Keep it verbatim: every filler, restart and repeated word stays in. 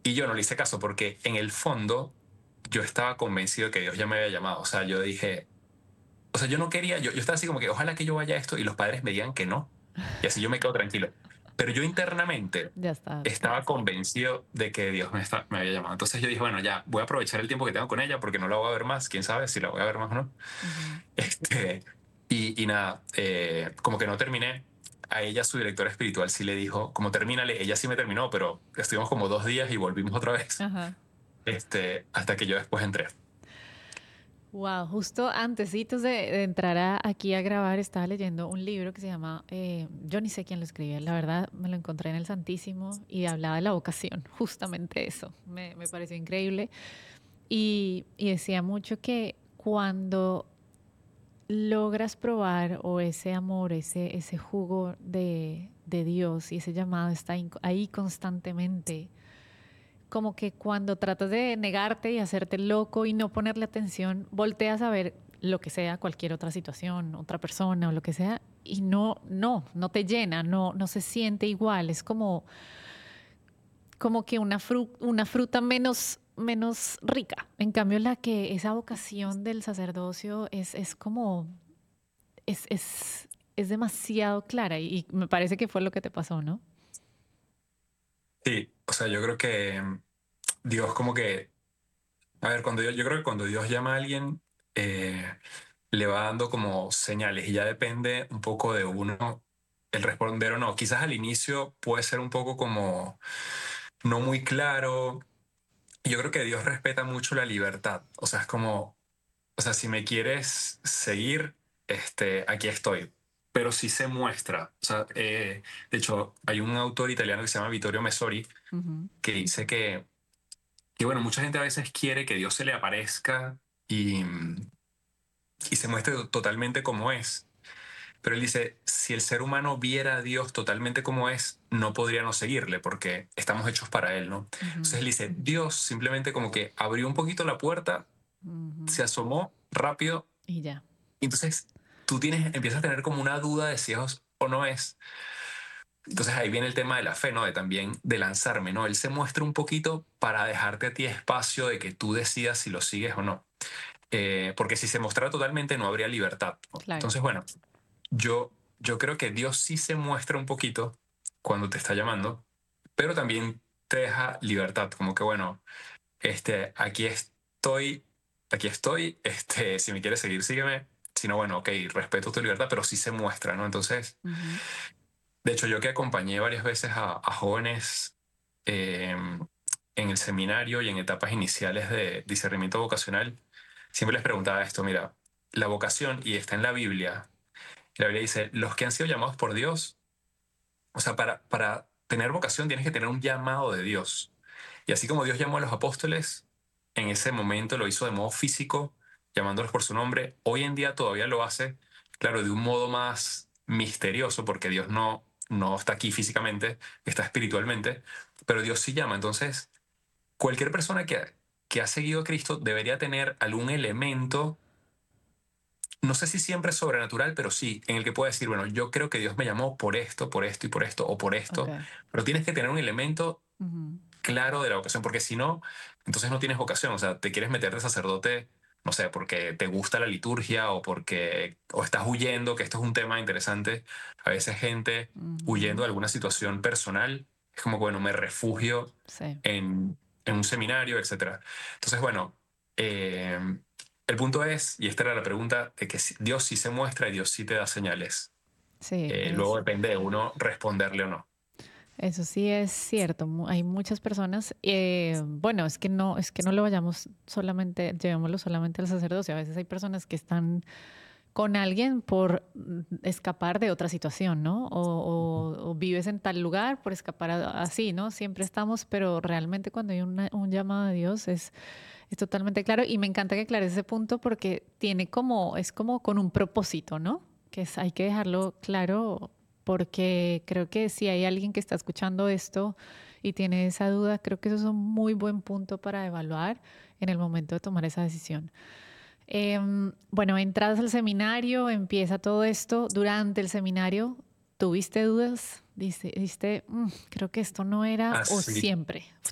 Y yo no le hice caso porque en el fondo yo estaba convencido de que Dios ya me había llamado. O sea, yo dije, o sea, yo no quería, yo, yo estaba así como que ojalá que yo vaya a esto y los padres me digan que no. Y así yo me quedo tranquilo. Pero yo internamente Ya está, sí. estaba convencido de que Dios me, está- me había llamado. Entonces yo dije, bueno, ya voy a aprovechar el tiempo que tengo con ella porque no la voy a ver más. Quién sabe si la voy a ver más o no. Ujú. Este, y, y nada, eh, como que no terminé. A ella, su directora espiritual, sí le dijo, como termínale, ella sí me terminó, pero estuvimos como dos días y volvimos otra vez. Ajá. Este, hasta que yo después entré. Wow, justo antesitos de, de entrar a- aquí a grabar estaba leyendo un libro que se llama, eh, yo ni sé quién lo escribió, la verdad me lo encontré en el Santísimo y hablaba de la vocación, justamente eso, me, me pareció increíble y, y decía mucho que cuando logras probar o ese amor, ese, ese jugo de, de Dios y ese llamado está in- ahí constantemente, como que cuando tratas de negarte y hacerte loco y no ponerle atención, volteas a ver lo que sea, cualquier otra situación, otra persona o lo que sea, y no, no, no te llena, no, no se siente igual. Es como, como que una, fru una fruta menos, menos rica. En cambio, la que esa vocación del sacerdocio es, es como, es, es, es demasiado clara y, y me parece que fue lo que te pasó, ¿no? Sí, o sea, yo creo que mm, Dios como que, a ver, cuando Dios, yo creo que cuando Dios llama a alguien, eh, le va dando como señales y ya depende un poco de uno el responder o no. Quizás al inicio puede ser un poco como no muy claro. Yo creo que Dios respeta mucho la libertad. O sea, es como, o sea, si me quieres seguir, este, aquí estoy. Pero sí se muestra. O sea, eh, de hecho, hay un autor italiano que se llama Vittorio Messori Ujú. que dice que, que, bueno, mucha gente a veces quiere que Dios se le aparezca y, y se muestre totalmente como es. Pero él dice, si el ser humano viera a Dios totalmente como es, no podría no seguirle, porque estamos hechos para Él, ¿no? Entonces Ujú. él dice, Dios simplemente como que abrió un poquito la puerta, Ujú. se asomó rápido, Y ya. y entonces tú tienes, empiezas a tener como una duda de si es o no es. Entonces ahí viene el tema de la fe, ¿no? De también de lanzarme, ¿no? Él se muestra un poquito para dejarte a ti espacio de que tú decidas si lo sigues o no. Eh, porque si se mostrara totalmente no habría libertad, ¿no? Claro. Entonces, bueno, yo, yo creo que Dios sí se muestra un poquito cuando te está llamando, pero también te deja libertad, como que bueno, este, aquí estoy, aquí estoy, este, si me quieres seguir, sígueme, si no, bueno, ok, respeto tu libertad, pero sí se muestra, ¿no? Entonces, Ujú. de hecho, yo que acompañé varias veces a, a jóvenes eh, en el seminario y en etapas iniciales de discernimiento vocacional, siempre les preguntaba esto, mira, la vocación, y está en la Biblia, la Biblia dice, los que han sido llamados por Dios, o sea, para, para tener vocación tienes que tener un llamado de Dios. Y así como Dios llamó a los apóstoles, en ese momento lo hizo de modo físico, llamándolos por su nombre. Hoy en día todavía lo hace, claro, de un modo más misterioso, porque Dios no, no está aquí físicamente, está espiritualmente, pero Dios sí llama. Entonces, cualquier persona que, que ha seguido a Cristo debería tener algún elemento, no sé si siempre sobrenatural, pero sí, en el que pueda decir, bueno, yo creo que Dios me llamó por esto, por esto y por esto, o por Ok. esto, pero tienes que tener un elemento Ujú. claro de la vocación, porque si no, entonces no tienes vocación, o sea, te quieres meter de sacerdote, no sé, porque te gusta la liturgia o porque, o estás huyendo, que esto es un tema interesante, a veces gente huyendo Ujú. de alguna situación personal, es como, bueno, me refugio Sí, en, en un seminario, etcétera. Entonces, bueno, eh, el punto es, y esta era la pregunta, de que si- Dios sí se muestra y Dios sí te da señales. sí, Eh, luego es, depende de uno responderle o no. eso sí es cierto. Mu- Hay muchas personas, eh, bueno, es que no, es que no lo vayamos solamente, llevémoslo solamente al sacerdocio. A veces hay personas que están con alguien por mm, escapar de otra situación, ¿no? O, o- o vives en tal lugar por escapar a- así, ¿no? Siempre estamos, pero realmente cuando hay una- un llamado de Dios es, es totalmente claro y me encanta que aclares ese punto porque tiene como, es como con un propósito, ¿no? Que es, hay que dejarlo claro porque creo que si hay alguien que está escuchando esto y tiene esa duda, creo que eso es un muy buen punto para evaluar en el momento de tomar esa decisión. Eh, bueno, entras al seminario, empieza todo esto. Durante el seminario, ¿tuviste dudas? Dice, diste, "Mm, creo que esto no era", o Así. siempre